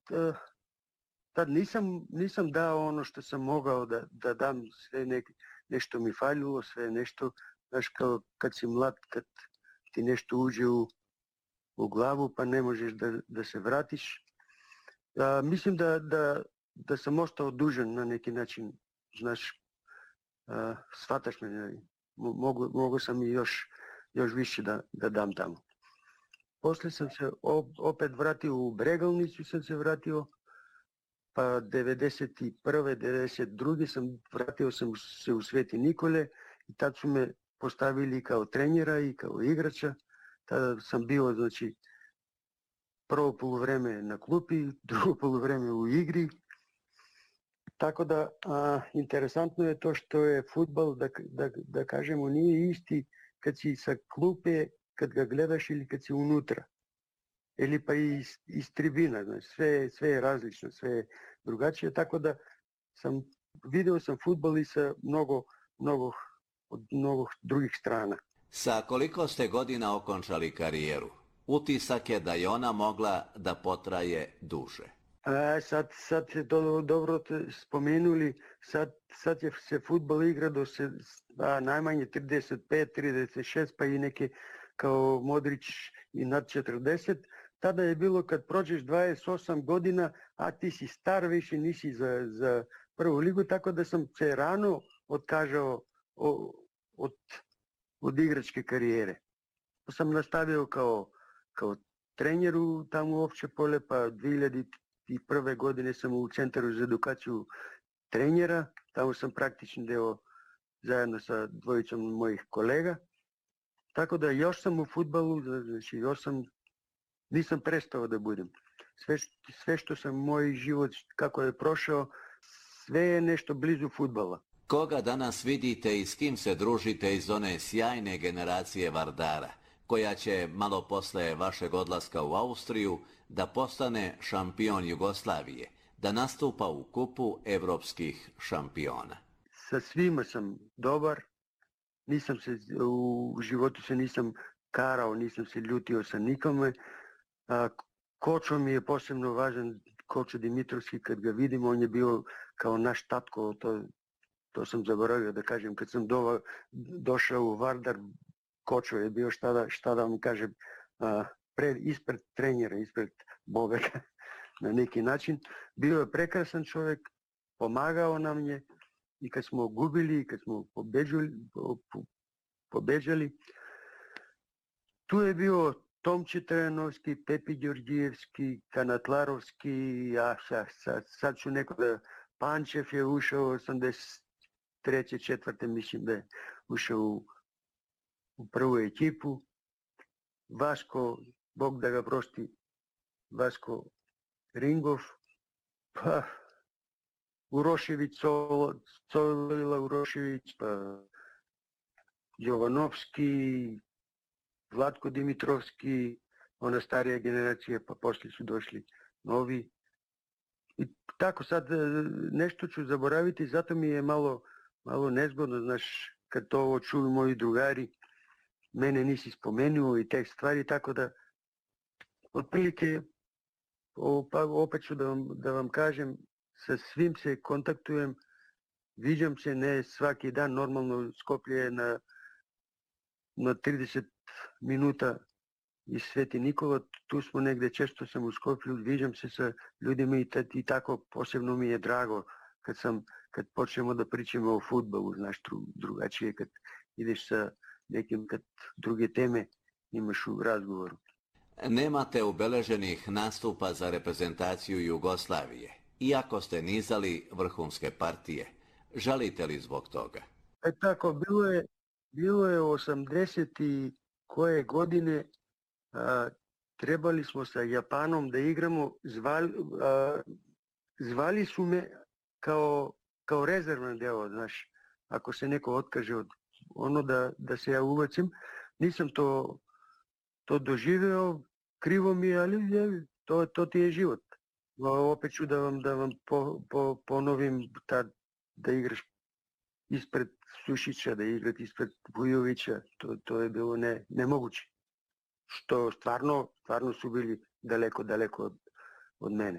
tad nisam dao ono što sam mogao da dam, sve nešto mi falilo, sve nešto, znaš, kao kad si mlad, kad ti nešto uđe u glavu pa ne možeš da se vratiš. Mislim da sam ostao dužan na neki način, znaš, shvataš me, mogu sam i još više da dam tamo. Poslije sam se opet vratio u Bregalnicu, sam se vratio, pa 91. 92. vratio sam se u Sveti Nikole i tad su me postavili kao trenjera i kao igrača. Tada sam bio, znači, prvo poluvreme na klupi, drugo poluvreme u igri. Tako da, interesantno je to što je fudbal, da kažemo, nije isti kad si sa klupe, kad ga gledaš ili kad si unutra. Ili pa iz tribina, znači, sve je različno, sve je drugačije, tako da video sam fudbal i sa mnogo drugih strana. Sa koliko ste godina okončali karijeru? Utisak je da je ona mogla da potraje duže. Sad je dobro spomenuli, sad je se fudbal igra do najmanje 35, 36, pa i neke kao Modrić i nad 40. Tada je bilo kad prođeš 28 godina, a ti si star, više nisi za prvu ligu, tako da sam se rano otkažao od igračke karijere. Sam nastavio kao treneru tamo u Opće Polje, pa 2001. godine sam u Centru za edukaciju trenjera, tamo sam praktično deo zajedno sa dvojicom mojih kolega. Tako da još sam u fudbalu, znači nisam prestao da budem. Sve što sam moj život, kako je prošao, sve je nešto blizu fudbala. Koga danas vidite i s kim se družite iz one sjajne generacije Vardara, koja će malo posle vašeg odlaska u Austriju da postane šampion Jugoslavije, da nastupa u kupu evropskih šampiona? Sa svima sam dobar, u životu se nisam karao, nisam se ljutio sa nikome. Kočo mi je posebno važan, Kočo Dimitrovski, kad ga vidim, on je bio kao naš tatko, to sam zaboravio da kažem, kad sam došao u Vardar, Kočo je bio, šta da vam kažem, ispred trenjera, ispred Boga na neki način. Bio je prekrasan čovjek, pomagao nam je i kad smo gubili, kad smo pobeđali. Tu je bio Tomče Trajanovski, Pepi Đorđijevski, Kanatlarovski, sad ću neko da Pančev je ušao 83. 4. mislim da je ušao u prvu ekipu. Vaško, Bog da ga prosti, Vaško Ringov, pa Urošević, Colila Urošević, pa Jovanovski, Vlatko Dimitrovski, ona starija generacija, pa poslije su došli novi. I tako sad nešto ću zaboraviti, zato mi je malo nezgodno, znaš, kad to čuju moji drugari, mene nisi spomenuo i te stvari, tako da otprilike, opet ću da vam kažem, sa svim se kontaktujem, viđam se ne svaki dan, normalno Skoplje je na 30 minuta iz Sveti Nikola, tu smo negde, često sam u Skoplju, viđam se sa ljudima i tako posebno mi je drago kad počnemo da pričamo o fudbalu, znaš, drugačije kad ideš sa nekim, kad druge teme imaš u razgovoru. Nemate ubeleženih nastupa za reprezentaciju Jugoslavije, iako ste nizali vrhunske partije. Žalite li zbog toga? Tako, bilo je 80 i koje godine, trebali smo sa Japanom da igramo, zvali su me kao rezervni deo, znaš, ako se neko otkaže od ono da se ja uvacim. Nisam to doživeo, krivo mi je, ali to ti je život. Opet ću da vam ponovim da igraš ispred Sušića, da igrati ispred Vujovića, to je bilo nemoguće. Što stvarno su bili daleko od mene.